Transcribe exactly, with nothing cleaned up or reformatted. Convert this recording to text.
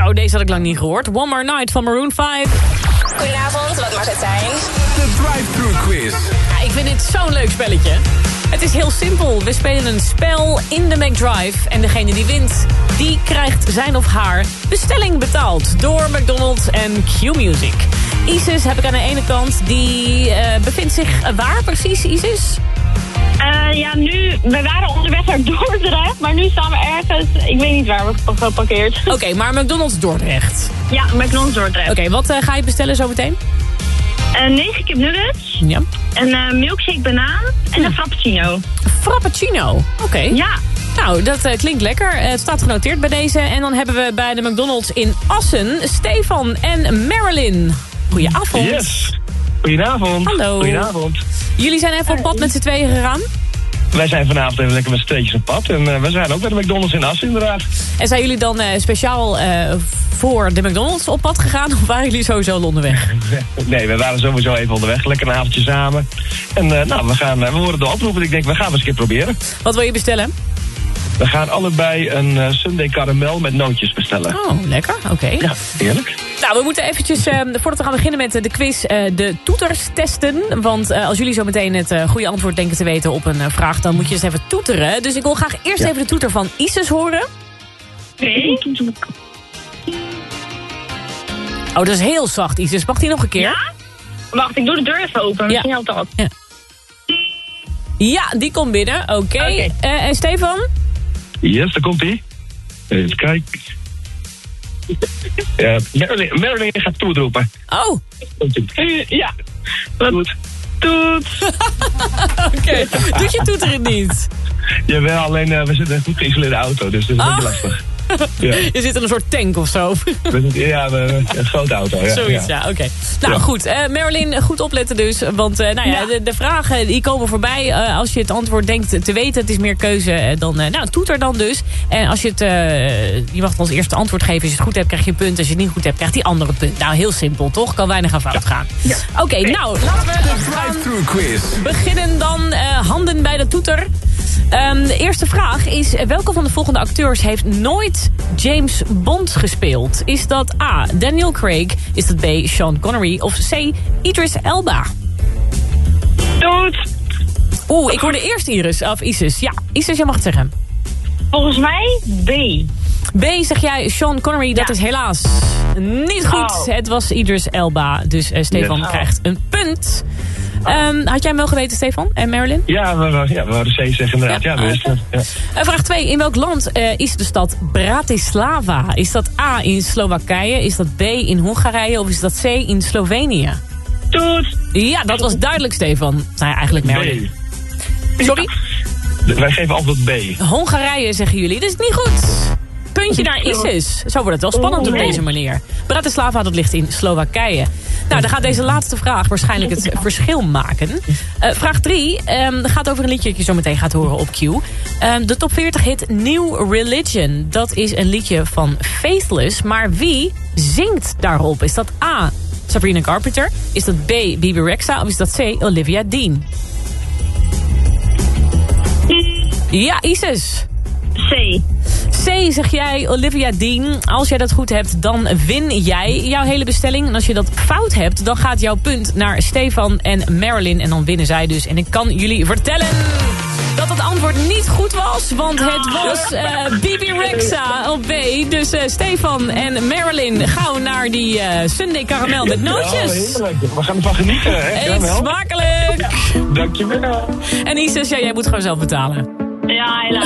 Zo, deze had ik lang niet gehoord. One More Night van Maroon vijf. Goedenavond, wat mag het zijn? De drive-thru quiz. Ja, ik vind dit zo'n leuk spelletje. Het is heel simpel. We spelen een spel in de McDrive. En degene die wint, die krijgt zijn of haar bestelling betaald. Door McDonald's en Q-Music. Isis heb ik aan de ene kant. Die uh, bevindt zich waar precies, Isis? Uh, ja, nu, we waren onderweg naar Dordrecht, maar nu staan we ergens, ik weet niet waar we geparkeerd. Oké, okay, maar McDonald's Dordrecht. Ja, McDonald's Dordrecht. Oké, okay, wat uh, ga je bestellen zo meteen? Uh, negen kip nuggets. Ja. Een uh, milkshake banaan en een frappuccino. Frappuccino? Oké. Okay. Ja. Nou, dat uh, klinkt lekker. Uh, het staat genoteerd bij deze. En dan hebben we bij de McDonald's in Assen Stefan en Marilyn. Goedenavond. Yes. Goedenavond. Hallo. Goedenavond. Jullie zijn even op pad met z'n tweeën gegaan? Wij zijn vanavond even lekker met z'n tweetjes op pad. En uh, we zijn ook bij de McDonald's in Assen inderdaad. En zijn jullie dan uh, speciaal uh, voor de McDonald's op pad gegaan? Of waren jullie sowieso al onderweg? Nee, we waren sowieso even onderweg. Lekker een avondje samen. En uh, nou, we, gaan, uh, we horen de oproep. En ik denk, we gaan eens een keer proberen. Wat wil je bestellen? We gaan allebei een uh, Sunday caramel met nootjes bestellen. Oh, lekker. Oké. Okay. Ja, heerlijk. Nou, we moeten eventjes, uh, voordat we gaan beginnen met de quiz, uh, de toeters testen. Want uh, als jullie zo meteen het uh, goede antwoord denken te weten op een uh, vraag, dan moet je eens even toeteren. Dus ik wil graag eerst ja. even de toeter van Isis horen. Nee. Oh, dat is heel zacht, Isis. Mag die nog een keer? Ja? Wacht, ik doe de deur even open. Misschien helpt dat. Ja. Ja, die komt binnen. Oké. Okay. Okay. Uh, en Stefan? Yes, daar komt hij. Even kijken. Ja, Marilyn, Marilyn gaat toet roepen. Oh. Ja. Toet. Toet. Oké. Okay. Doet je toeter het niet? Jawel, alleen uh, we zitten in een goed geïsoleerde auto, dus dat is een oh. beetje lastig. Ja. Je zit in een soort tank of zo. Ja, een grote auto. Ja. Zoiets, ja, ja oké. Okay. Nou ja. goed, uh, Marilyn, goed opletten dus. Want uh, nou ja, ja. De, de vragen die komen voorbij. Uh, als je het antwoord denkt te weten, het is meer keuze, dan uh, nou, toeter dan dus. En als je het, uh, je mag ons eerst eerste antwoord geven. Als je het goed hebt, krijg je een punt. Als je het niet goed hebt, krijgt die andere punt. Nou, heel simpel, toch? Kan weinig aan fout ja. gaan. Ja. Oké, okay, okay. nou, laten we de drive-thru quiz beginnen dan. Uh, handen bij de toeter. Um, de eerste vraag is, welke van de volgende acteurs heeft nooit James Bond gespeeld? Is dat A, Daniel Craig, is dat B, Sean Connery of C, Idris Elba? Dood. Oeh, ik hoorde eerst Iris, of Isis. Ja, Isis, jij mag het zeggen. Volgens mij B. B, zeg jij, Sean Connery, dat ja. is helaas niet goed. Oh. Het was Idris Elba, dus uh, Stefan yes. krijgt een punt. Um, had jij hem wel geweten, Stefan en Marilyn? Ja, we, we, ja, we hadden C zeggen inderdaad. Ja, ja, okay. ja. Uh, vraag twee. In welk land uh, is de stad Bratislava? Is dat A in Slowakije, is dat B in Hongarije of is dat C in Slovenië? Toet. Ja, dat was duidelijk, Stefan. Nou ja, eigenlijk Marilyn. B. Sorry? Wij geven antwoord B. Hongarije, zeggen jullie. Dat is niet goed. Puntje naar Isis. Zo wordt het wel spannend op deze manier. Bratislava, dat ligt in Slowakije. Nou, dan gaat deze laatste vraag waarschijnlijk het verschil maken. Uh, vraag drie um, gaat over een liedje dat je zo meteen gaat horen op Q. Um, de top veertig hit New Religion. Dat is een liedje van Faithless. Maar wie zingt daarop? Is dat A, Sabrina Carpenter? Is dat B, Bebe Rexha? Of is dat C, Olivia Dean? Ja, Isis. C. C, zeg jij, Olivia Dean. Als jij dat goed hebt, dan win jij jouw hele bestelling. En als je dat fout hebt, dan gaat jouw punt naar Stefan en Marilyn. En dan winnen zij dus. En ik kan jullie vertellen dat het antwoord niet goed was. Want het was uh, Bebe Rexha op B. Dus uh, Stefan en Marilyn, gauw naar die uh, Sunday caramel met nootjes. Ja, heerlijk. We gaan ervan genieten. Hè? Eet smakelijk. Ja, dankjewel. En Isis, ja, jij moet gewoon zelf betalen. Ja, helaas.